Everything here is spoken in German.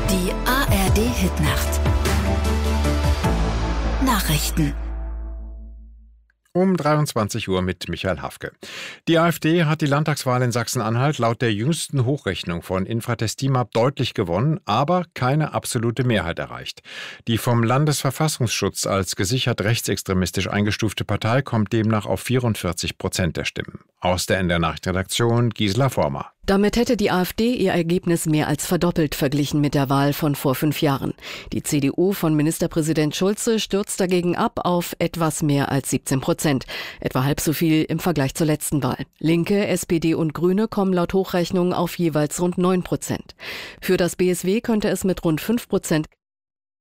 Die ARD-Hitnacht. Nachrichten. Um 23 Uhr mit Michael Hafke. Die AfD hat die Landtagswahl in Sachsen-Anhalt laut der jüngsten Hochrechnung von Infratestimab deutlich gewonnen, aber keine absolute Mehrheit erreicht. Die vom Landesverfassungsschutz als gesichert rechtsextremistisch eingestufte Partei kommt demnach auf 44% der Stimmen. Aus der NDR-Nachrichtenredaktion Gisela Vormer. Damit hätte die AfD ihr Ergebnis mehr als verdoppelt verglichen mit der Wahl von vor 5 Jahren. Die CDU von Ministerpräsident Schulze stürzt dagegen ab auf etwas mehr als 17%, etwa halb so viel im Vergleich zur letzten Wahl. Linke, SPD und Grüne kommen laut Hochrechnung auf jeweils rund 9%. Für das BSW könnte es mit rund 5%